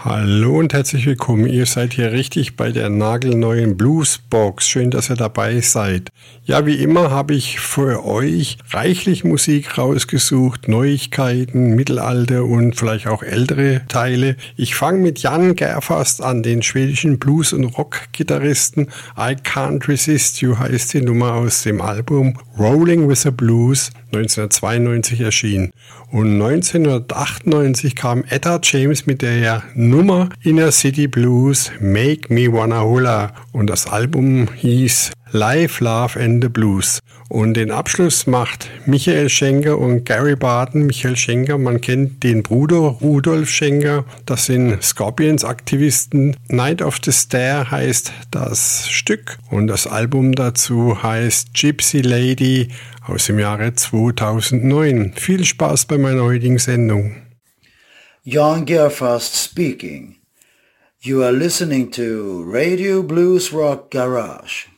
Hallo und herzlich willkommen. Ihr seid hier richtig bei der nagelneuen Bluesbox. Schön, dass ihr dabei seid. Ja, wie immer habe ich für euch reichlich Musik rausgesucht, Neuigkeiten, Mittelalter und vielleicht auch ältere Teile. Ich fange mit Jan Gerfast an, den schwedischen Blues- und Rock-Gitarristen. I Can't Resist You heißt die Nummer aus dem Album Rolling with the Blues, 1992 erschienen. Und 1998 kam Etta James mit der Nummer Inner City Blues Make Me Wanna Holla und das Album hieß Life, Love and the Blues. Und den Abschluss macht Michael Schenker und Gary Barton. Michael Schenker, man kennt den Bruder Rudolf Schenker, das sind Scorpions-Aktivisten. Night of the Stair heißt das Stück und das Album dazu heißt Gypsy Lady aus dem Jahre 2009. Viel Spaß bei meiner heutigen Sendung. Jan Gerfast speaking. You are listening to Radio Blues Rock Garage.